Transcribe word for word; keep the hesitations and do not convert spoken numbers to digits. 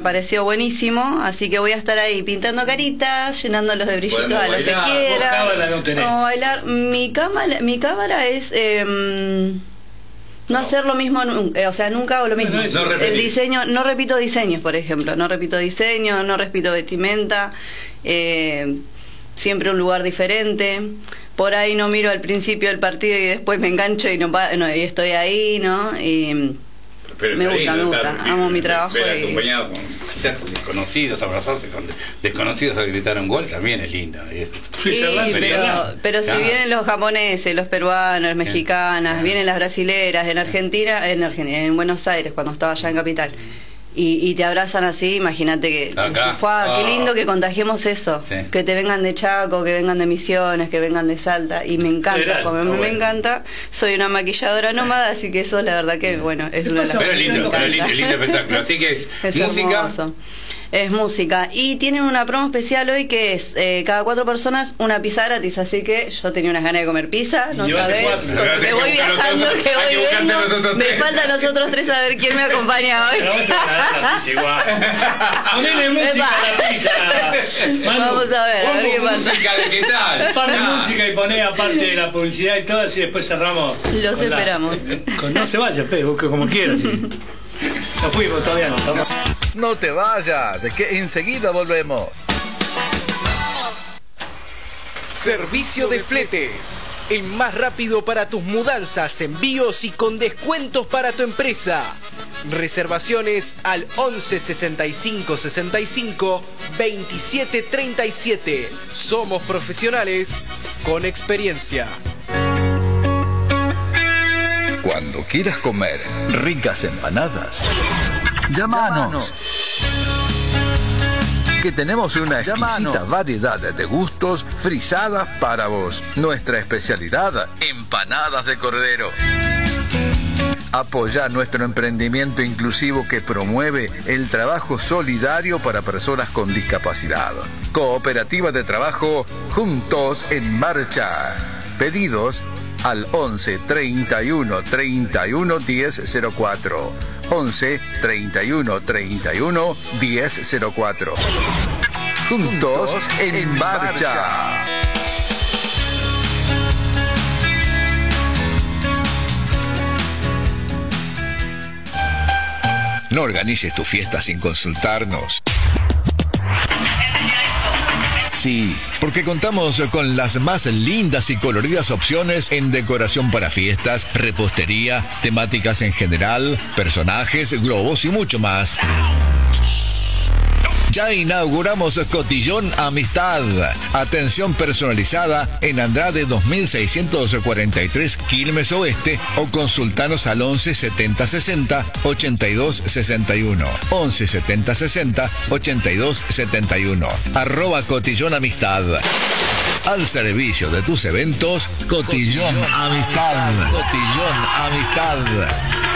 pareció buenísimo, así que voy a estar ahí pintando caritas, llenándolos de brillitos a los que quieran. Vos cábala no tenés. Vamos a bailar. Mi cámara, mi cámara es eh, no, no hacer lo mismo, o sea, nunca hago lo mismo. No, no el diseño, no repito diseños, por ejemplo, no repito diseños, no repito vestimenta, eh, siempre un lugar diferente. Por ahí no miro al principio del partido y después me engancho y no, no y estoy ahí, ¿no? Y pero me gusta, lindo, me gusta, estar, amo mi trabajo. Ver y... acompañado con ser desconocidos, abrazarse con desconocidos a gritar un gol también es lindo. Sí, sí, pero, pero si vienen los japoneses, los peruanos, las mexicanas, vienen las brasileras, en Argentina, en Argentina, en Buenos Aires, cuando estaba allá en Capital. Y, y te abrazan así, imagínate que fue, oh. Qué lindo que contagiemos eso, sí. Que te vengan de Chaco, que vengan de Misiones, que vengan de Salta, y me encanta, General, como me, bueno. me encanta, soy una maquilladora nómada, así que eso la verdad que bueno, es una de las pero lindo, pero lindo, lindo espectáculo, así que es, es música. Hermoso. Es música. Y tienen una promo especial hoy que es eh, cada cuatro personas una pizza gratis. Así que yo tenía unas ganas de comer pizza. No sabés. Me voy viajando, que voy viendo. Me faltan los otros tres a ver quién me acompaña hoy. Ponele música a la pizza. Vamos a ver, a ver qué pasa. ¿De qué tal? Parte música y poné aparte de la publicidad y todo, así después cerramos. Los esperamos. La, con, no se vaya, Pedro, busque como quieras. Sí. No fuimos, todavía no estamos. No te vayas, que enseguida volvemos. Servicio de fletes. El más rápido para tus mudanzas, envíos y con descuentos para tu empresa. Reservaciones al once sesenta y cinco sesenta y cinco veintisiete treinta y siete. Somos profesionales con experiencia. Cuando quieras comer ricas empanadas, llámanos. Que tenemos una exquisita variedad de gustos frisadas para vos. Nuestra especialidad, empanadas de cordero. Apoya nuestro emprendimiento inclusivo que promueve el trabajo solidario para personas con discapacidad. Cooperativa de trabajo Juntos en Marcha. Pedidos al once treinta y uno treinta y uno diez cero cuatro. once treinta y uno treinta y uno diez cero cuatro. Juntos en marcha. No organices tu fiesta sin consultarnos. Sí, porque contamos con las más lindas y coloridas opciones en decoración para fiestas, repostería, temáticas en general, personajes, globos y mucho más. Ya inauguramos Cotillón Amistad. Atención personalizada en Andrade dos mil seiscientos cuarenta y tres, Quilmes Oeste, o consultanos al once setenta sesenta ochenta y dos sesenta y uno. once setenta sesenta ochenta y dos setenta y uno. Arroba Cotillón Amistad. Al servicio de tus eventos, Cotillón Amistad. Cotillón Amistad.